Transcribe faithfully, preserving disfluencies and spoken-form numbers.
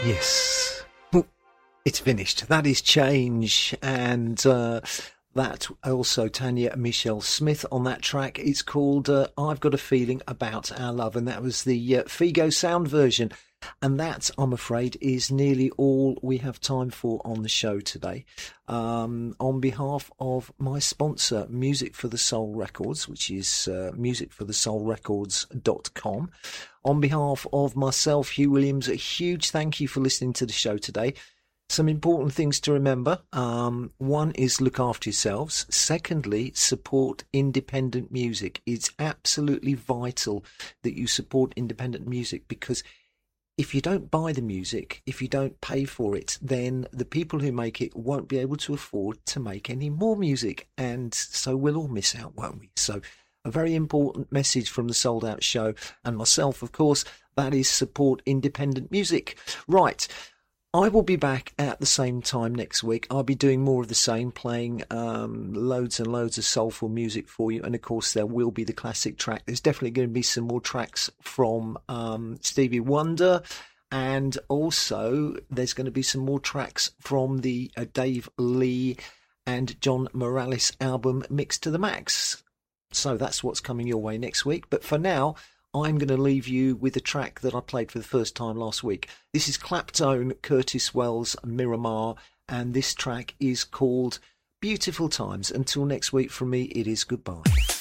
Yes. Oh, it's finished. That is Change. And uh, that also Tanya Michelle Smith on that track. It's called uh, I've Got a Feeling About Our Love. And that was the uh, Figo sound version. And that, I'm afraid, is nearly all we have time for on the show today. Um, on behalf of my sponsor, Music for the Soul Records, which is uh, music for the soul records dot com. On behalf of myself, Hugh Williams, a huge thank you for listening to the show today. Some important things to remember. Um, one is look after yourselves. Secondly, support independent music. It's absolutely vital that you support independent music, because if you don't buy the music, if you don't pay for it, then the people who make it won't be able to afford to make any more music. And so we'll all miss out, won't we? So a very important message from the Sold Out Show and myself, of course, that is support independent music. Right. I will be back at the same time next week. I'll be doing more of the same, playing um, loads and loads of soulful music for you. And, of course, there will be the classic track. There's definitely going to be some more tracks from um, Stevie Wonder. And also there's going to be some more tracks from the uh, Dave Lee and John Morales album, Mixed to the Max. So that's what's coming your way next week. But for now, I'm going to leave you with a track that I played for the first time last week. This is Claptone, Curtis Wells, Miramar, and this track is called Beautiful Times. Until next week from me, it is goodbye.